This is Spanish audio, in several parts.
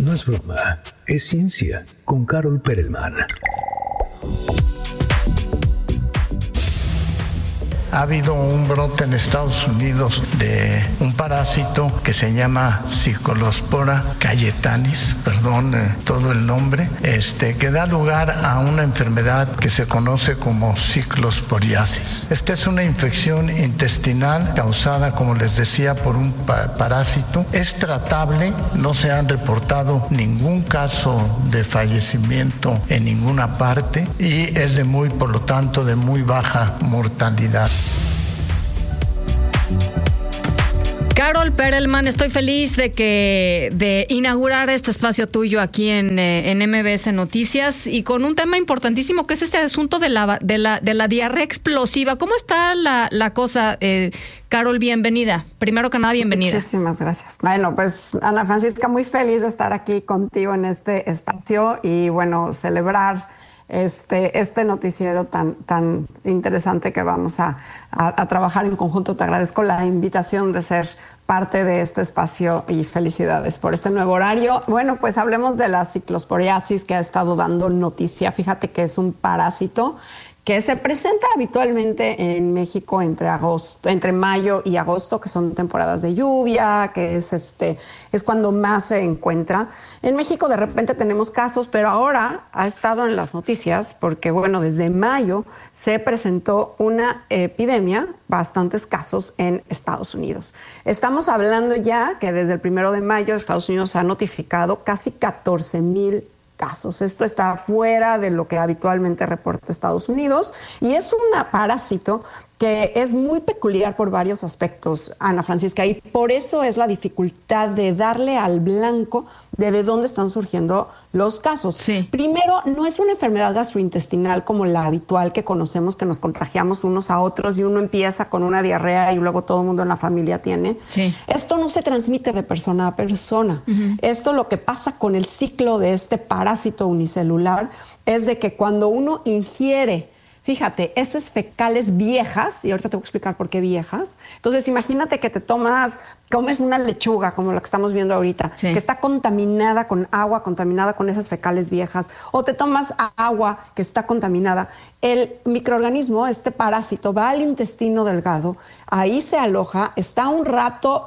No es broma, es ciencia, con Carol Perelman. Ha habido un brote en Estados Unidos de un parásito que se llama Ciclospora cayetanis, todo el nombre, que da lugar a una enfermedad que se conoce como ciclosporiasis. Esta es una infección intestinal causada, como les decía, por un parásito. Es tratable, no se han reportado ningún caso de fallecimiento en ninguna parte y es por lo tanto, de muy baja mortalidad. Carol Perelman, estoy feliz de inaugurar este espacio tuyo aquí en MBS Noticias y con un tema importantísimo que es este asunto de la diarrea explosiva. ¿Cómo está la cosa? Carol, bienvenida. Primero que nada, bienvenida. Muchísimas gracias. Bueno, pues Ana Francisca, muy feliz de estar aquí contigo en este espacio y bueno, celebrar este noticiero tan interesante que vamos a trabajar en conjunto. Te agradezco la invitación de ser parte de este espacio y felicidades por este nuevo horario. Bueno, pues hablemos de la ciclosporiasis que ha estado dando noticia. Fíjate que es un parásito que se presenta habitualmente en México entre mayo y agosto, que son temporadas de lluvia, que es cuando más se encuentra. En México de repente tenemos casos, pero ahora ha estado en las noticias porque, bueno, desde mayo se presentó una epidemia, bastantes casos en Estados Unidos. Estamos hablando ya que desde el 1 de mayo Estados Unidos ha notificado casi 14,000 casos. Esto está fuera de lo que habitualmente reporta Estados Unidos y es un parásito que es muy peculiar por varios aspectos, Ana Francisca, y por eso es la dificultad de darle al blanco de dónde están surgiendo los casos. Sí. Primero, no es una enfermedad gastrointestinal como la habitual que conocemos, que nos contagiamos unos a otros y uno empieza con una diarrea y luego todo el mundo en la familia tiene. Sí. Esto no se transmite de persona a persona. Uh-huh. Esto, lo que pasa con el ciclo de este parásito unicelular es de que cuando uno ingiere, fíjate, esas fecales viejas, y ahorita te voy a explicar por qué viejas. Entonces, imagínate que comes una lechuga, como la que estamos viendo ahorita, sí, que está contaminada con agua, contaminada con esas fecales viejas, o te tomas agua que está contaminada. El microorganismo, este parásito, va al intestino delgado, ahí se aloja, está un rato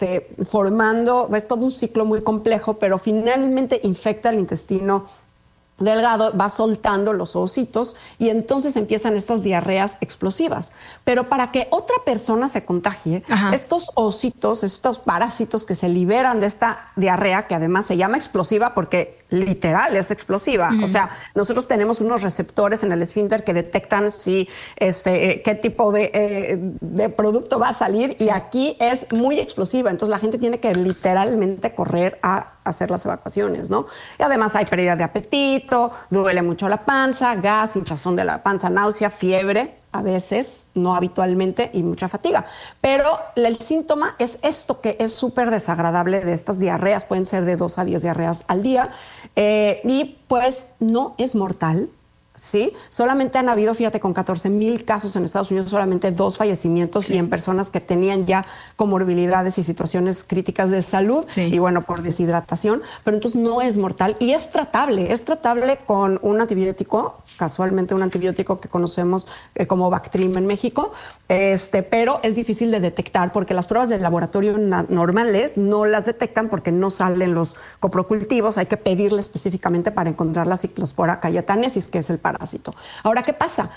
formando, es todo un ciclo muy complejo, pero finalmente infecta el intestino delgado, va soltando los oocitos y entonces empiezan estas diarreas explosivas. Pero para que otra persona se contagie, ajá, estos oocitos, estos parásitos que se liberan de esta diarrea, que además se llama explosiva porque literal es explosiva. Uh-huh. O sea, nosotros tenemos unos receptores en el esfínter que detectan si qué tipo de producto va a salir, sí, y aquí es muy explosiva. Entonces la gente tiene que literalmente correr a hacer las evacuaciones, ¿no? Y además hay pérdida de apetito, duele mucho la panza, gas, hinchazón de la panza, náusea, fiebre, a veces, no habitualmente, y mucha fatiga. Pero el síntoma es esto, que es súper desagradable de estas diarreas. Pueden ser de 2 a 10 diarreas al día. Y pues no es mortal, ¿sí? Solamente han habido, fíjate, con 14,000 casos en Estados Unidos, solamente 2 fallecimientos, sí, y en personas que tenían ya comorbilidades y situaciones críticas de salud, sí, y bueno, por deshidratación. Pero entonces no es mortal y es tratable con un antibiótico, casualmente un antibiótico que conocemos como Bactrim en México, pero es difícil de detectar porque las pruebas de laboratorio normales no las detectan porque no salen los coprocultivos. Hay que pedirle específicamente para encontrar la Ciclospora cayetanis, que es el parásito. Ahora, ¿qué pasa?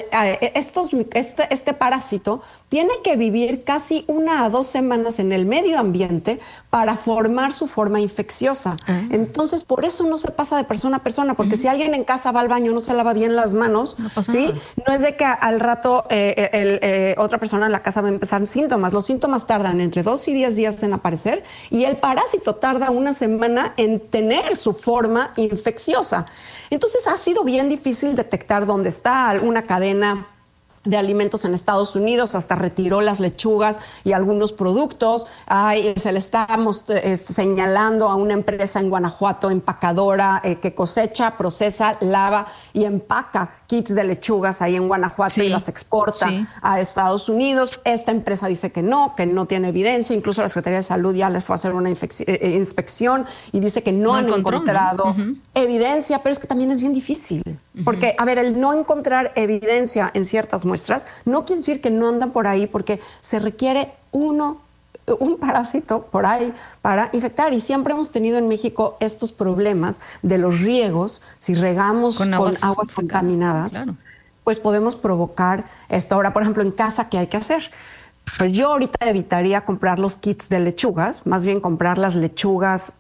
Este parásito tiene que vivir casi 1 a 2 semanas en el medio ambiente para formar su forma infecciosa. Entonces, por eso no se pasa de persona a persona, porque si alguien en casa va al baño, no se lava bien las manos, no pasa, ¿sí? Nada. No es de que al rato otra persona en la casa va a empezar síntomas. Los síntomas tardan entre 2 y 10 días en aparecer y el parásito tarda 1 semana en tener su forma infecciosa. Entonces, ha sido bien difícil detectar dónde está alguna cadena de alimentos en Estados Unidos, hasta retiró las lechugas y algunos productos. Se le está señalando a una empresa en Guanajuato, empacadora, que cosecha, procesa, lava y empaca kits de lechugas ahí en Guanajuato y las exporta a Estados Unidos. Esta empresa dice que no tiene evidencia. Incluso la Secretaría de Salud ya les fue a hacer una inspección y dice que no han encontrado evidencia, pero es que también es bien difícil. Porque, a ver, el no encontrar evidencia en ciertas muestras no quiere decir que no andan por ahí, porque se requiere un parásito por ahí para infectar. Y siempre hemos tenido en México estos problemas de los riegos. Si regamos con aguas contaminadas, pues podemos provocar esto. Ahora, por ejemplo, en casa, ¿qué hay que hacer? Pues yo ahorita evitaría comprar los kits de lechugas, más bien comprar las lechugas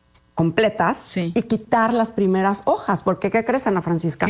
completas y quitar las primeras hojas. Porque, ¿qué crees, Ana Francisca?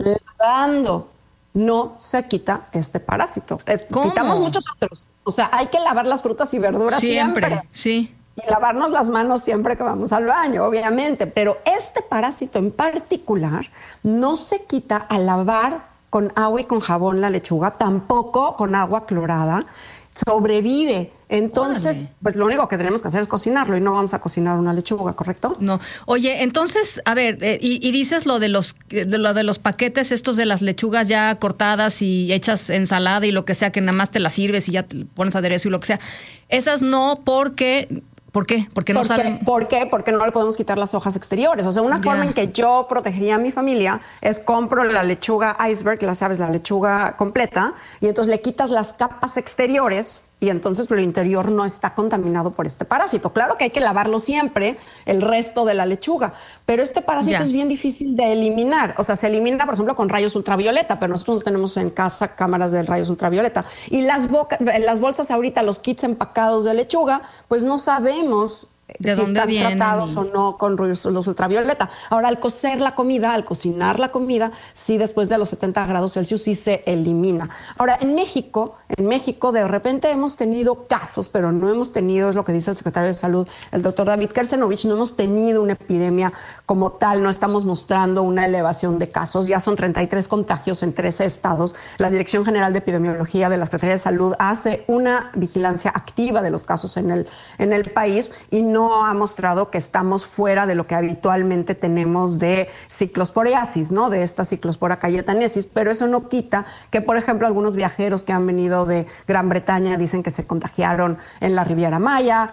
Lavando no se quita este parásito. Quitamos muchos otros. O sea, hay que lavar las frutas y verduras siempre. Sí. Y lavarnos las manos siempre que vamos al baño, obviamente. Pero este parásito en particular no se quita al lavar con agua y con jabón la lechuga, tampoco con agua clorada. Sobrevive. Entonces, pues lo único que tenemos que hacer es cocinarlo y no vamos a cocinar una lechuga, ¿correcto? No. Oye, entonces, a ver, y dices lo de los paquetes estos de las lechugas ya cortadas y hechas ensalada y lo que sea, que nada más te las sirves y ya te pones aderezo y lo que sea. Esas no, porque... ¿Por qué? Porque no saben. ¿Por qué? Porque no le podemos quitar las hojas exteriores. O sea, una forma en que yo protegería a mi familia es compro la lechuga iceberg, la sabes, la lechuga completa, y entonces le quitas las capas exteriores y entonces lo interior no está contaminado por este parásito. Claro que hay que lavarlo siempre, el resto de la lechuga, pero este parásito es bien difícil de eliminar. O sea, se elimina, por ejemplo, con rayos ultravioleta, pero nosotros no tenemos en casa cámaras de rayos ultravioleta. Y las bolsas ahorita, los kits empacados de lechuga, pues no sabemos ¿de dónde están vienen? tratados o no con rayos ultravioleta. Ahora, al cocer la comida, al cocinar la comida, sí, después de los 70 grados Celsius sí se elimina. Ahora, en México de repente hemos tenido casos, pero no hemos tenido, es lo que dice el secretario de Salud, el doctor David Kersenovich, no hemos tenido una epidemia como tal, no estamos mostrando una elevación de casos. Ya son 33 contagios en 13 estados. La Dirección General de Epidemiología de la Secretaría de Salud hace una vigilancia activa de los casos en el país y no ha mostrado que estamos fuera de lo que habitualmente tenemos de ciclosporiasis, ¿no? De esta ciclospora cayetanesis, pero eso no quita que, por ejemplo, algunos viajeros que han venido de Gran Bretaña dicen que se contagiaron en la Riviera Maya.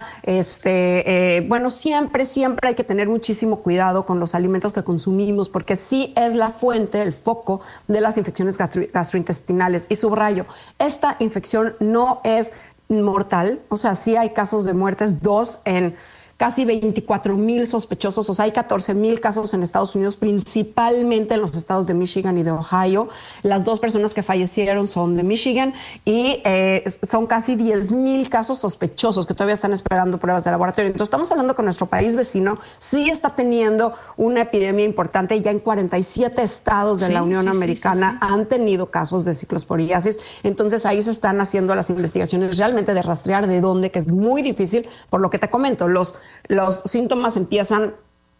Bueno, siempre hay que tener muchísimo cuidado con los alimentos que consumimos, porque sí es la fuente, el foco de las infecciones gastrointestinales. Y subrayo, esta infección no es mortal, o sea, sí hay casos de muertes, 2 en casi 24,000 sospechosos, o sea, hay 14,000 casos en Estados Unidos, principalmente en los estados de Michigan y de Ohio. Las 2 personas que fallecieron son de Michigan y son casi 10,000 casos sospechosos que todavía están esperando pruebas de laboratorio. Entonces, estamos hablando que nuestro país vecino sí está teniendo una epidemia importante. Ya en 47 estados de la Unión Americana han tenido casos de ciclosporiasis. Entonces, ahí se están haciendo las investigaciones realmente de rastrear de dónde, que es muy difícil, por lo que te comento. Los síntomas empiezan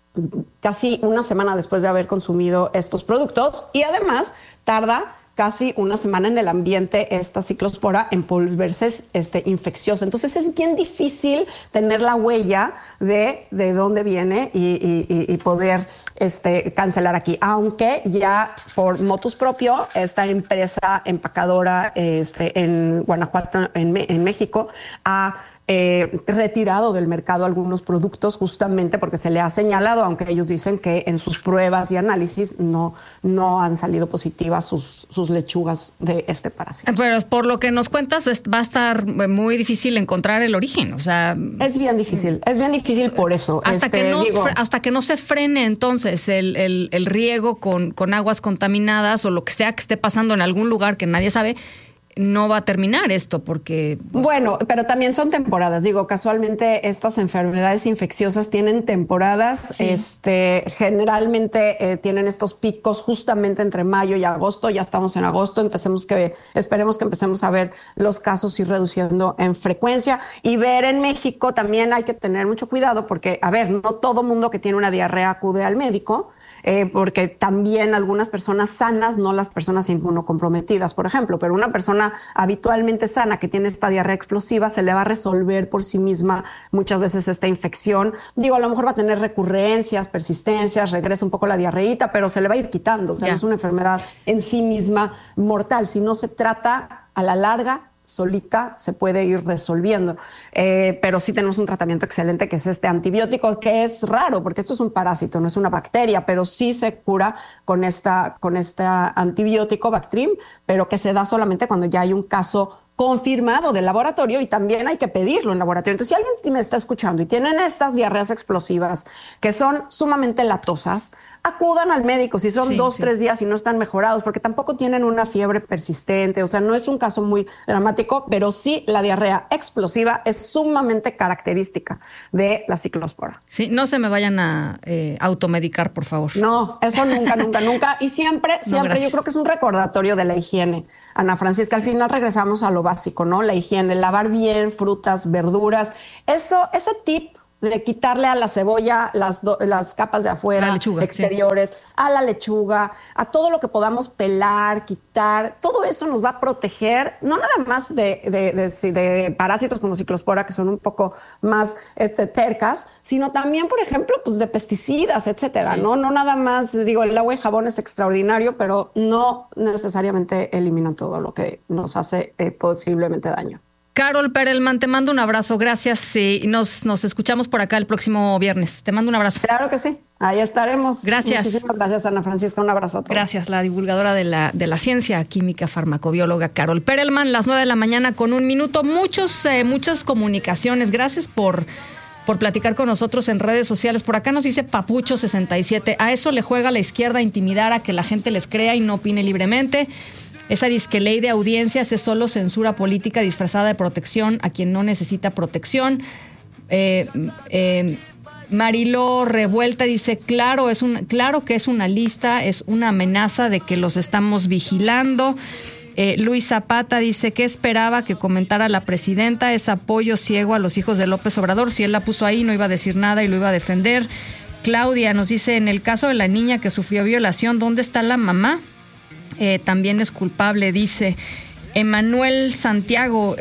casi una semana después de haber consumido estos productos y además tarda casi una semana en el ambiente esta ciclospora en volverse infecciosa. Entonces es bien difícil tener la huella de dónde viene y poder cancelar aquí, aunque ya por motus propio esta empresa empacadora en Guanajuato, en México, ha retirado del mercado algunos productos justamente porque se le ha señalado, aunque ellos dicen que en sus pruebas y análisis no han salido positivas sus lechugas de este parásito. Pero por lo que nos cuentas va a estar muy difícil encontrar el origen, o sea... Es bien difícil por eso. Hasta que no se frene entonces el riego con aguas contaminadas o lo que sea que esté pasando en algún lugar que nadie sabe, no va a terminar esto porque... Bueno, pero también son temporadas. Digo, casualmente estas enfermedades infecciosas tienen temporadas. Sí. Generalmente tienen estos picos justamente entre mayo y agosto. Ya estamos en agosto. Esperemos que empecemos a ver los casos ir reduciendo en frecuencia. Y ver en México también hay que tener mucho cuidado porque, a ver, no todo mundo que tiene una diarrea acude al médico. Porque también algunas personas sanas, no las personas inmunocomprometidas, por ejemplo, pero una persona persona habitualmente sana que tiene esta diarrea explosiva se le va a resolver por sí misma muchas veces esta infección. Digo, a lo mejor va a tener recurrencias, persistencias, regresa un poco la diarreíta, pero se le va a ir quitando. O sea, no es una enfermedad en sí misma mortal. Si no se trata a la larga, solita se puede ir resolviendo. Pero sí tenemos un tratamiento excelente que es este antibiótico, que es raro porque esto es un parásito, no es una bacteria, pero sí se cura con este antibiótico Bactrim, pero que se da solamente cuando ya hay un caso confirmado del laboratorio y también hay que pedirlo en laboratorio. Entonces, si alguien me está escuchando y tienen estas diarreas explosivas que son sumamente latosas, acudan al médico si son 2-3 días y no están mejorados, porque tampoco tienen una fiebre persistente. O sea, no es un caso muy dramático, pero sí la diarrea explosiva es sumamente característica de la ciclospora. Sí, no se me vayan a automedicar, por favor. No, eso nunca. Y siempre, yo creo que es un recordatorio de la higiene, Ana Francisca. Al final regresamos a lo básico, ¿no? La higiene, lavar bien frutas, verduras. Ese tip de quitarle a la cebolla las capas de afuera, la lechuga, exteriores, a la lechuga, a todo lo que podamos pelar, quitar, todo eso nos va a proteger, no nada más de parásitos como ciclospora, que son un poco más tercas, sino también, por ejemplo, pues de pesticidas, etcétera, ¿no? No nada más, digo, el agua y jabón es extraordinario, pero no necesariamente elimina todo lo que nos hace posiblemente daño. Carol Perelman, te mando un abrazo, gracias y nos escuchamos por acá el próximo viernes. Te mando un abrazo. Claro que sí, ahí estaremos. Gracias. Muchísimas gracias, Ana Francisca, un abrazo a todos. Gracias, la divulgadora de la ciencia química farmacobióloga Carol Perelman, las 9:01 a.m. Muchas comunicaciones, gracias por platicar con nosotros en redes sociales. Por acá nos dice Papucho67, a eso le juega la izquierda a intimidar a que la gente les crea y no opine libremente. Esa disque ley de audiencias es solo censura política disfrazada de protección a quien no necesita protección. Mariló Revuelta dice, claro que es una lista, es una amenaza de que los estamos vigilando. Luis Zapata dice, ¿qué esperaba que comentara la presidenta? Es apoyo ciego a los hijos de López Obrador. Si él la puso ahí, no iba a decir nada y lo iba a defender. Claudia nos dice, en el caso de la niña que sufrió violación, ¿dónde está la mamá? También es culpable, dice. Emanuel Santiago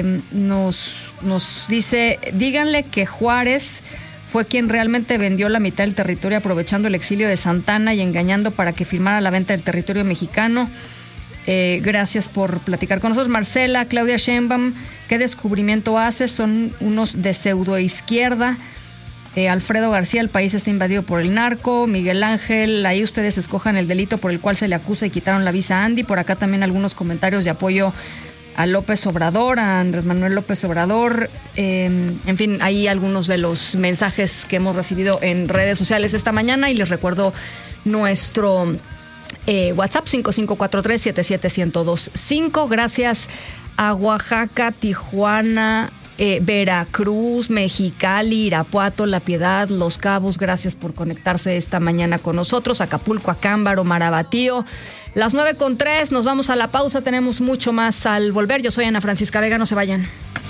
nos dice, díganle que Juárez fue quien realmente vendió la mitad del territorio aprovechando el exilio de Santana y engañando para que firmara la venta del territorio mexicano. Gracias por platicar con nosotros. Marcela, Claudia Sheinbaum, ¿qué descubrimiento hace? Son unos de pseudoizquierda. Alfredo García, el país está invadido por el narco. Miguel Ángel, ahí ustedes escojan el delito por el cual se le acusa y quitaron la visa a Andy. Por acá también algunos comentarios de apoyo a López Obrador, a Andrés Manuel López Obrador. En fin, ahí algunos de los mensajes que hemos recibido en redes sociales esta mañana. Y les recuerdo nuestro WhatsApp 5543-77125. Gracias a Oaxaca, Tijuana, Veracruz, Mexicali, Irapuato, La Piedad, Los Cabos, gracias por conectarse esta mañana con nosotros. Acapulco, Acámbaro, Marabatío. Las 9:03, nos vamos a la pausa, tenemos mucho más al volver. Yo soy Ana Francisca Vega, no se vayan.